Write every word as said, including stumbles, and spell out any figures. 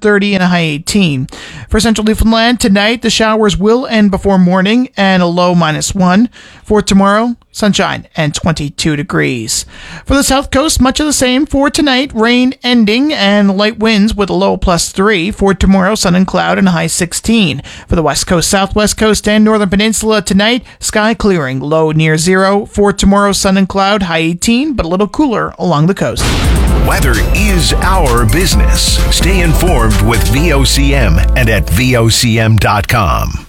thirty and a high eighteen. For central Newfoundland, tonight the showers will end before morning and a low minus one. For tomorrow, sunshine and twenty-two degrees. For the south coast, much of the same for tonight, rain ending and light winds with a low plus three. For tomorrow, sun and cloud and a high sixteen. For the west coast, southwest coast, and northern peninsula tonight, sky clearing, low near zero. For tomorrow, sun and cloud, high eighteen, but a little cooler along the coast. Weather is our business. Stay informed with V O C M and at V O C M dot com.